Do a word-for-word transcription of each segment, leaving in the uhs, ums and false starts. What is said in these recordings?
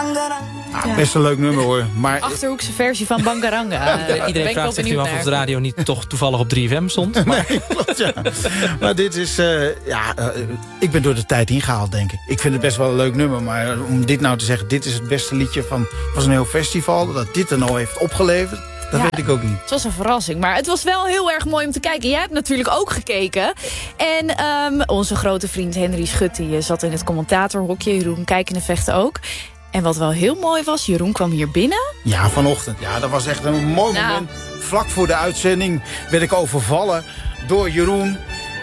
Ah, best een leuk nummer hoor. Maar Achterhoekse versie van Bangaranga. Uh, ja, iedereen vraagt zich nu af of de radio niet toch toevallig op drie F M stond. Maar, nee, klopt, ja. maar dit is... Uh, ja, uh, ik ben door de tijd ingehaald, denk ik. Ik vind het best wel een leuk nummer. Maar om dit nou te zeggen, dit is het beste liedje van, van zo'n heel festival. Dat dit er nou heeft opgeleverd. Dat ja, weet ik ook niet. Het was een verrassing, maar het was wel heel erg mooi om te kijken. Jij hebt natuurlijk ook gekeken. En um, onze grote vriend Henry Schut die zat in het commentatorhokje. Jeroen Kijkendevecht ook. En wat wel heel mooi was, Jeroen kwam hier binnen. Ja, vanochtend. Ja, dat was echt een mooi nou. moment. Vlak voor de uitzending werd ik overvallen door Jeroen.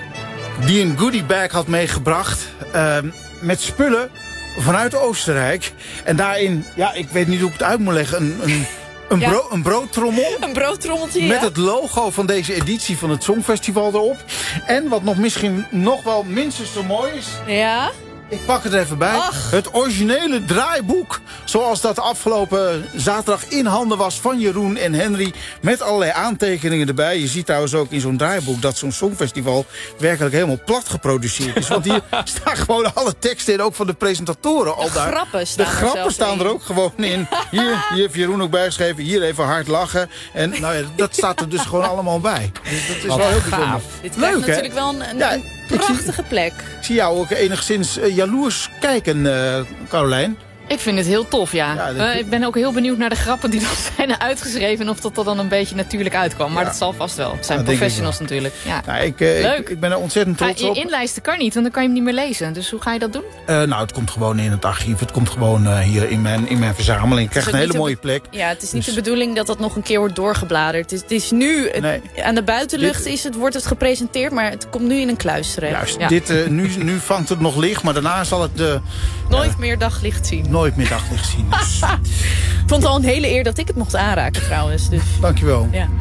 Die een goodiebag had meegebracht. Uh, met spullen vanuit Oostenrijk. En daarin, ja, ik weet niet hoe ik het uit moet leggen. Een... een Een, ja. bro een broodtrommel. Een broodtrommeltje, Met ja. het logo van deze editie van het Songfestival erop. En wat nog misschien nog wel minstens zo mooi is. Ja? Ik pak het er even bij. Ach. Het originele draaiboek. Zoals dat afgelopen zaterdag in handen was van Jeroen en Henry. Met allerlei aantekeningen erbij. Je ziet trouwens ook in zo'n draaiboek dat zo'n Songfestival werkelijk helemaal plat geproduceerd is. Want hier staan gewoon alle teksten in, ook van de presentatoren. Al de daar. grappen staan De er grappen staan in. er ook gewoon in. Hier, hier heeft Jeroen ook bijgeschreven. Hier even hard lachen. En nou ja, dat staat er dus gewoon allemaal bij. Dus dat is Wat wel heel gaaf. bijzonder. Dit Leuk, krijgt hè? natuurlijk wel een, een, Ja, een prachtige zie, plek. Ik zie jou ook enigszins uh, jaloers kijken, uh, Carolijn. Ik vind het heel tof, ja. ja uh, ik ben ook heel benieuwd naar de grappen die dan zijn uitgeschreven... en of dat er dan een beetje natuurlijk uitkwam. Maar ja. dat zal vast wel. Het zijn ja, professionals natuurlijk. Ja. Nou, ik, uh, Leuk. Ik, ik ben er ontzettend trots uh, op. Je inlijsten kan niet, want dan kan je hem niet meer lezen. Dus hoe ga je dat doen? Uh, nou, het komt gewoon in het archief. Het komt gewoon uh, hier in mijn, in mijn verzameling. Ik krijg een hele mooie plek. Ja, het is niet dus... de bedoeling dat dat nog een keer wordt doorgebladerd. Het is, het is nu, het, nee. aan de buitenlucht dit... is het, wordt het gepresenteerd... maar het komt nu in een kluis terecht. Juist, ja. dit, uh, nu, nu vangt het nog licht, maar daarna zal het... Uh, nooit uh, meer daglicht zien. Nooit meer daglicht zien. Dus. Ik vond het al een hele eer dat ik het mocht aanraken trouwens. Dus. Dankjewel. Ja.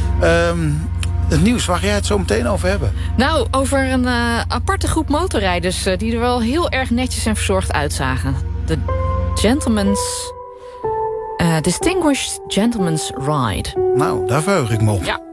Um, het nieuws, waar ga jij het zo meteen over hebben? Nou, over een uh, aparte groep motorrijders... Uh, die er wel heel erg netjes en verzorgd uitzagen. De Gentleman's... Uh, Distinguished Gentleman's Ride. Nou, daar verheug ik me op. Ja.